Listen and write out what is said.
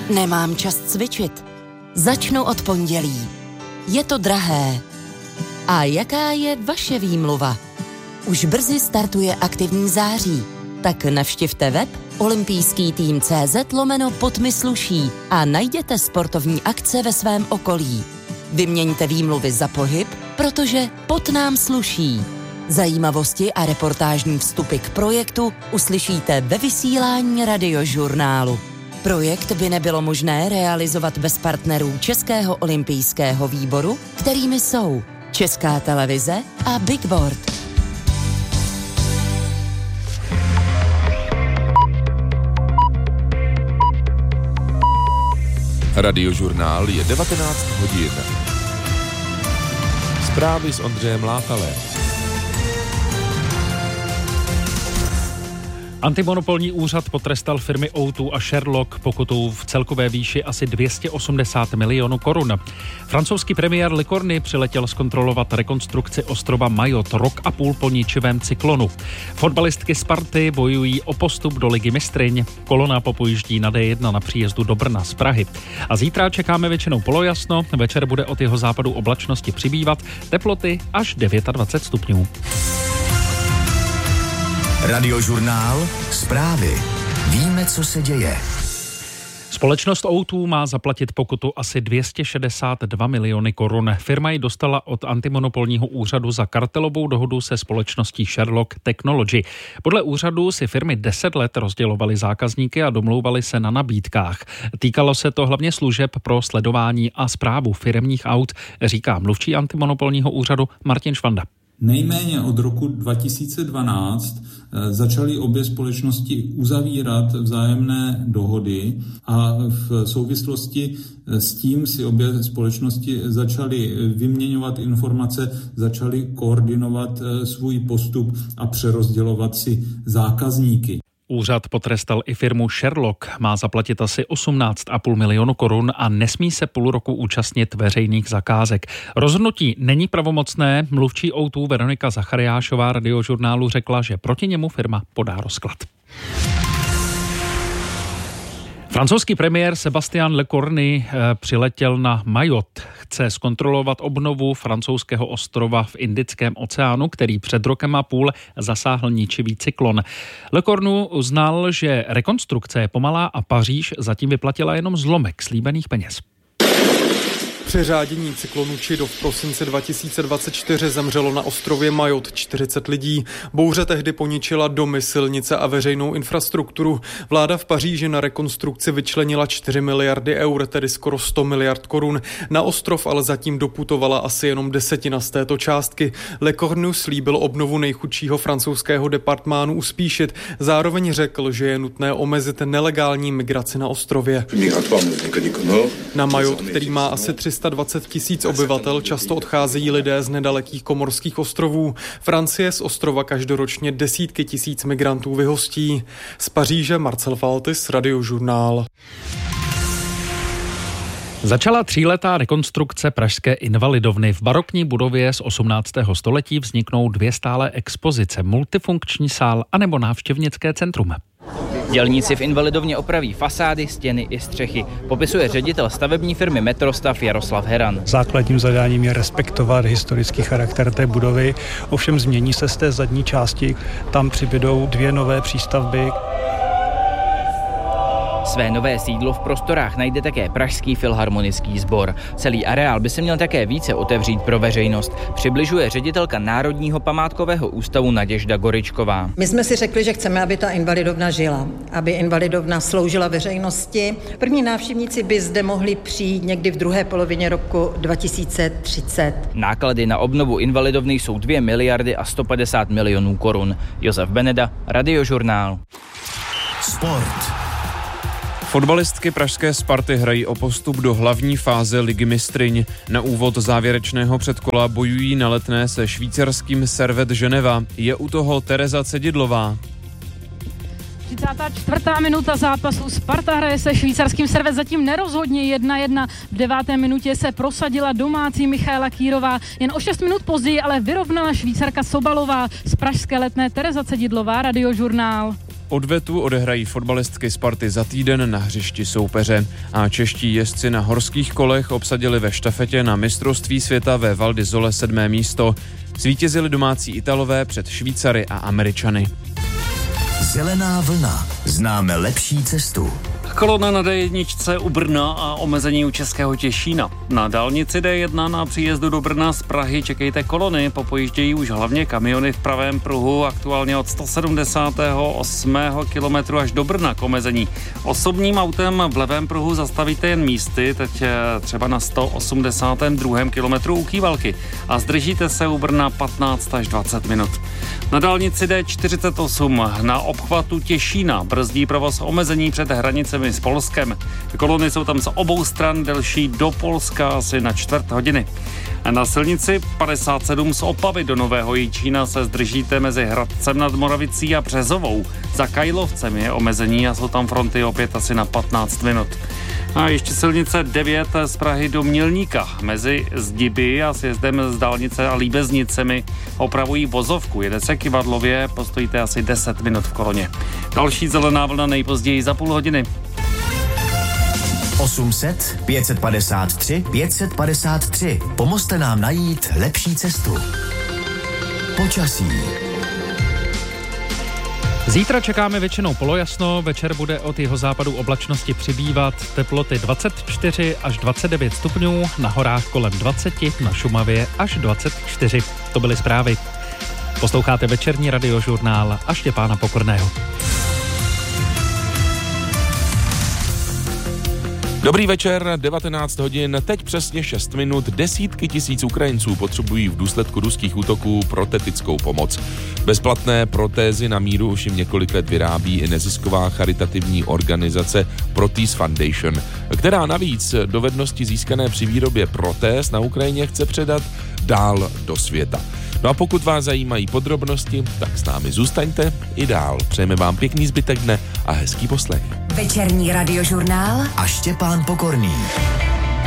Nemám čas cvičit. Začnu od pondělí. Je to drahé. A jaká je vaše výmluva? Už brzy startuje aktivní září. Tak navštivte web olympijský-tým.cz/podmysluší a najděte sportovní akce ve svém okolí. Vyměňte výmluvy za pohyb, protože pot nám sluší. Zajímavosti a reportážní vstupy k projektu uslyšíte ve vysílání Radiožurnálu. Projekt by nebylo možné realizovat bez partnerů Českého olympijského výboru, kterými jsou Česká televize a Big Board. Radiožurnál je 19 hodin. Zprávy s Ondřejem Látalem. Antimonopolní úřad potrestal firmy O2 a Sherlock pokutou v celkové výši asi 280 milionů korun. Francouzský premiér Lecornu přiletěl zkontrolovat rekonstrukci ostrova Mayotte rok a půl po ničivém cyklonu. Fotbalistky Sparty bojují o postup do Ligy mistryň. Kolona popojíždí na D1 na příjezdu do Brna z Prahy. A zítra čekáme většinou polojasno, večer bude od jeho západu oblačnosti přibývat, teploty až 29 stupňů. Radiožurnál, zprávy. Víme, co se děje. Společnost O2 má zaplatit pokutu asi 262 miliony korun. Firma ji dostala od antimonopolního úřadu za kartelovou dohodu se společností Sherlock Technology. Podle úřadu si firmy 10 let rozdělovaly zákazníky a domlouvaly se na nabídkách. Týkalo se to hlavně služeb pro sledování a správu firemních aut, říká mluvčí antimonopolního úřadu Martin Švanda. Nejméně od roku 2012 začaly obě společnosti uzavírat vzájemné dohody a v souvislosti s tím si obě společnosti začaly vyměňovat informace, začaly koordinovat svůj postup a přerozdělovat si zákazníky. Úřad potrestal i firmu Sherlock, má zaplatit asi 18,5 milionu korun a nesmí se půl roku účastnit veřejných zakázek. Rozhodnutí není pravomocné, mluvčí O2 Veronika Zachariášová Radiožurnálu řekla, že proti němu firma podá rozklad. Francouzský premiér Sébastien Lecornu přiletěl na Mayotte. Chce zkontrolovat obnovu francouzského ostrova v Indickém oceánu, který před rokem a půl zasáhl ničivý cyklon. Lecornu uznal, že rekonstrukce je pomalá a Paříž zatím vyplatila jenom zlomek slíbených peněz. Při řádění cyklonu Chido v prosinci 2024 zemřelo na ostrově Mayotte 40 lidí. Bouře tehdy poničila domy, silnice a veřejnou infrastrukturu. Vláda v Paříži na rekonstrukci vyčlenila 4 miliardy eur, tedy skoro 100 miliard korun. Na ostrov ale zatím doputovala asi jenom desetina z této částky. Lecornu slíbil obnovu nejchudšího francouzského departmánu uspíšit. Zároveň řekl, že je nutné omezit nelegální migraci na ostrově. Na Mayotte, který má asi 320 000 obyvatel, často odcházejí lidé z nedalekých komorských ostrovů. Francie z ostrova každoročně desítky tisíc migrantů vyhostí. Z Paříže Marcel Faltis, Radiožurnál. Začala 3letá rekonstrukce pražské Invalidovny. V barokní budově z 18. století vzniknou 2 stálé expozice, multifunkční sál anebo návštěvnické centrum. Dělníci v Invalidovně opraví fasády, stěny i střechy, popisuje ředitel stavební firmy Metrostav Jaroslav Heran. Základním zadáním je respektovat historický charakter té budovy, ovšem změní se z té zadní části, tam přibydou 2 nové přístavby. Své nové sídlo v prostorách najde také Pražský filharmonický sbor. Celý areál by se měl také více otevřít pro veřejnost, přibližuje ředitelka Národního památkového ústavu Naděžda Goričková. My jsme si řekli, že chceme, aby ta Invalidovna žila, aby Invalidovna sloužila veřejnosti. První návštěvníci by zde mohli přijít někdy v druhé polovině roku 2030. Náklady na obnovu Invalidovny jsou 2 miliardy a 150 milionů korun. Josef Beneda, Radiožurnál. Sport. Fotbalistky pražské Sparty hrají o postup do hlavní fáze Ligy mistryň. Na úvod závěrečného předkola bojují na Letné se švýcarským Servette Ženeva. Je u toho Tereza Cedidlová. 34. minuta zápasu. Sparta hraje se švýcarským Servette zatím nerozhodně 1-1. V 9. minutě se prosadila domácí Michaela Kýrová. Jen o 6 minut později ale vyrovnala Švýcarka Sobalová. Z pražské Letné Tereza Cedidlová, Radiožurnál. Odvetu odehrají fotbalistky Sparty za týden na hřišti soupeře. A čeští jezdci na horských kolech obsadili ve štafetě na mistrovství světa ve Val di Sole 7. místo. Zvítězili domácí Italové před Švýcary a Američany. Zelená vlna. Známe lepší cestu. Kolona na D1 u Brna a omezení u Českého Těšína. Na dálnici D1 na příjezdu do Brna z Prahy čekejte kolony, popojíždějí už hlavně kamiony v pravém pruhu, aktuálně od 178. kilometru až do Brna k omezení. Osobním autem v levém pruhu zastavíte jen místy, teď třeba na 182. kilometru u Kývalky a zdržíte se u Brna 15 až 20 minut. Na dálnici D48 na obchvatu Těšína brzdí provoz omezení před hranicemi s Polskem. Kolony jsou tam z obou stran delší do Polska asi na čtvrt hodiny. A na silnici 57 z Opavy do Nového Jičína se zdržíte mezi Hradcem nad Moravicí a Březovou. Za Kajlovcem je omezení a jsou tam fronty opět asi na 15 minut. A ještě silnice 9 z Prahy do Mělníka. Mezi Zdiby a sjezdem z dálnice a Líbeznicemi opravují vozovku. Jede se kyvadlově, postojíte asi 10 minut v koloně. Další zelená vlna nejpozději za půl hodiny. 800 553 553. Pomozte nám najít lepší cestu. Počasí. Zítra čekáme většinou polojasno, večer bude od jihozápadu oblačnosti přibývat, teploty 24 až 29 stupňů, na horách kolem 20, na Šumavě až 24. To byly zprávy. Posloucháte večerní radiožurnál a Štěpána Pokorného. Dobrý večer, 19 hodin, teď přesně 6 minut, desítky tisíc Ukrajinců potřebují v důsledku ruských útoků protetickou pomoc. Bezplatné protézy na míru už jim několik let vyrábí i nezisková charitativní organizace Prothese Foundation, která navíc dovednosti získané při výrobě protéz na Ukrajině chce předat dál do světa. No a pokud vás zajímají podrobnosti, tak s námi zůstaňte i dál. Přejeme vám pěkný zbytek dne a hezký poslech. Večerní radiožurnál a Štěpán Pokorný.